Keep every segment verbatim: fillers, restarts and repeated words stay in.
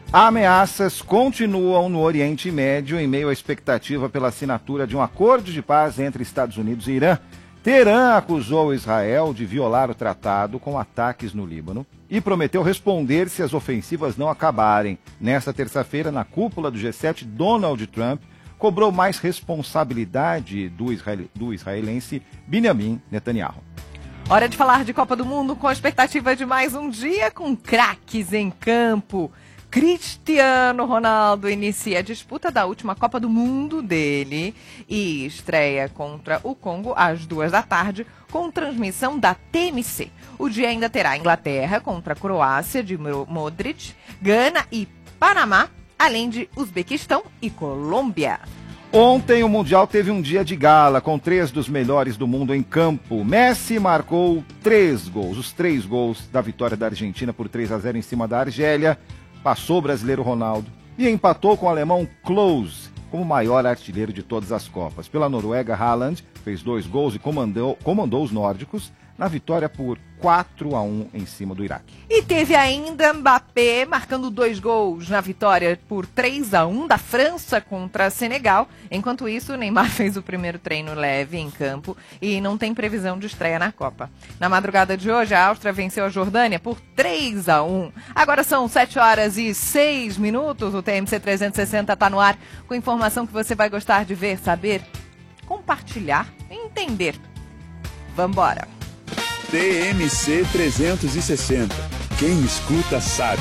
Ameaças continuam no Oriente Médio em meio à expectativa pela assinatura de um acordo de paz entre Estados Unidos e Irã. Teherã acusou Israel de violar o tratado com ataques no Líbano e prometeu responder se as ofensivas não acabarem. Nesta terça-feira, na cúpula do G sete, Donald Trump cobrou mais responsabilidade do, israel... do israelense Benjamin Netanyahu. Hora de falar de Copa do Mundo com a expectativa de mais um dia com craques em campo. Cristiano Ronaldo inicia a disputa da última Copa do Mundo dele e estreia contra o Congo às duas da tarde com transmissão da T M C. O dia ainda terá Inglaterra contra a Croácia de Modric, Gana e Panamá, além de Uzbequistão e Colômbia. Ontem o Mundial teve um dia de gala, com três dos melhores do mundo em campo. Messi marcou três gols, os três gols da vitória da Argentina por três a zero em cima da Argélia. Passou o brasileiro Ronaldo e empatou com o alemão Klose como o maior artilheiro de todas as Copas. Pela Noruega, Haaland fez dois gols e comandou, comandou os nórdicos na vitória por quatro a um em cima do Iraque. E teve ainda Mbappé marcando dois gols na vitória por três a um da França contra Senegal. Enquanto isso, Neymar fez o primeiro treino leve em campo e não tem previsão de estreia na Copa. Na madrugada de hoje, a Áustria venceu a Jordânia por três a um. Agora são sete horas e seis minutos. O T M C trezentos e sessenta está no ar com informação que você vai gostar de ver, saber, compartilhar e entender. Vambora! T M C trezentos e sessenta. Quem escuta sabe.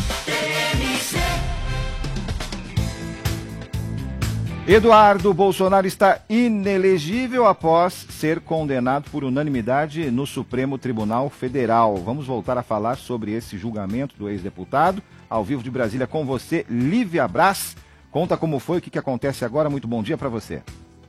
Eduardo Bolsonaro está inelegível após ser condenado por unanimidade no Supremo Tribunal Federal. Vamos voltar a falar sobre esse julgamento do ex-deputado. Ao vivo de Brasília com você, Lívia Braz. Conta como foi, o que, que acontece agora. Muito bom dia para você.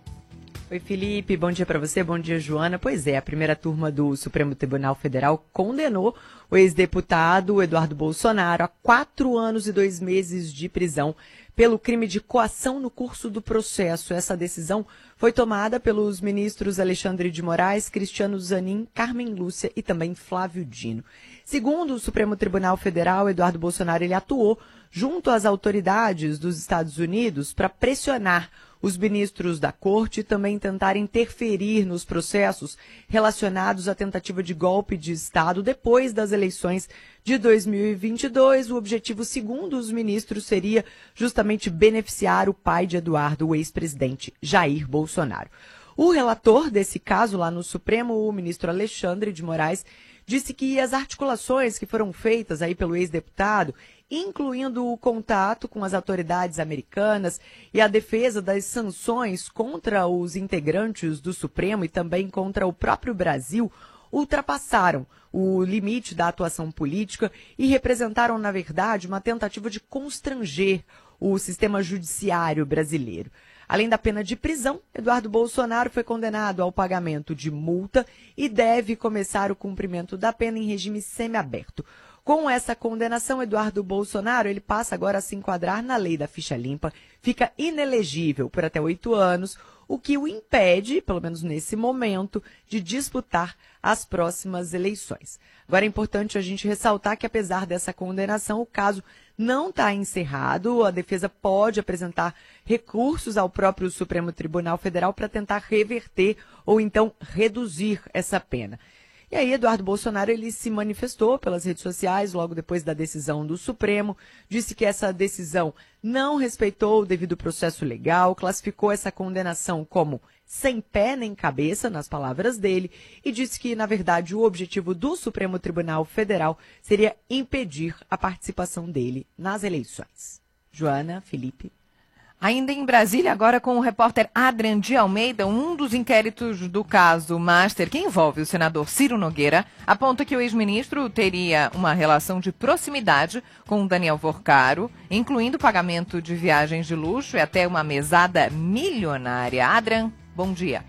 Oi, Felipe, bom dia para você, bom dia, Joana. Pois é, a primeira turma do Supremo Tribunal Federal condenou o ex-deputado Eduardo Bolsonaro a quatro anos e dois meses de prisão pelo crime de coação no curso do processo. Essa decisão foi tomada pelos ministros Alexandre de Moraes, Cristiano Zanin, Carmen Lúcia e também Flávio Dino. Segundo o Supremo Tribunal Federal, Eduardo Bolsonaro ele atuou junto às autoridades dos Estados Unidos para pressionar os ministros da corte também tentaram interferir nos processos relacionados à tentativa de golpe de Estado depois das eleições de dois mil e vinte e dois. O objetivo, segundo os ministros, seria justamente beneficiar o pai de Eduardo, o ex-presidente Jair Bolsonaro. O relator desse caso lá no Supremo, o ministro Alexandre de Moraes, disse que as articulações que foram feitas aí pelo ex-deputado, incluindo o contato com as autoridades americanas e a defesa das sanções contra os integrantes do Supremo e também contra o próprio Brasil, ultrapassaram o limite da atuação política e representaram, na verdade, uma tentativa de constranger o sistema judiciário brasileiro. Além da pena de prisão, Eduardo Bolsonaro foi condenado ao pagamento de multa e deve começar o cumprimento da pena em regime semiaberto. Com essa condenação, Eduardo Bolsonaro ele passa agora a se enquadrar na lei da ficha limpa, fica inelegível por até oito anos, o que o impede, pelo menos nesse momento, de disputar as próximas eleições. Agora é importante a gente ressaltar que, apesar dessa condenação, o caso não está encerrado. A defesa pode apresentar recursos ao próprio Supremo Tribunal Federal para tentar reverter ou então reduzir essa pena. E aí, Eduardo Bolsonaro ele se manifestou pelas redes sociais logo depois da decisão do Supremo, disse que essa decisão não respeitou o devido processo legal, classificou essa condenação como sem pé nem cabeça, nas palavras dele, e disse que, na verdade, o objetivo do Supremo Tribunal Federal seria impedir a participação dele nas eleições. Joana, Felipe. Ainda em Brasília, agora com o repórter Adrian de Almeida, um dos inquéritos do caso Master, que envolve o senador Ciro Nogueira, aponta que o ex-ministro teria uma relação de proximidade com Daniel Vorcaro, incluindo pagamento de viagens de luxo e até uma mesada milionária. Adrian, bom dia.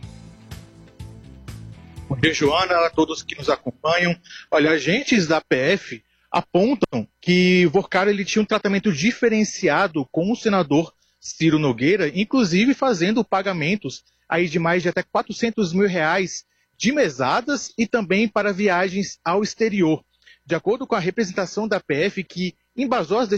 Bom dia, Joana, a todos que nos acompanham. Olha, agentes da P F apontam que Vorcaro ele tinha um tratamento diferenciado com o senador Ciro Nogueira, inclusive fazendo pagamentos aí de mais de até quatrocentos mil reais de mesadas e também para viagens ao exterior. De acordo com a representação da P F, que embasou as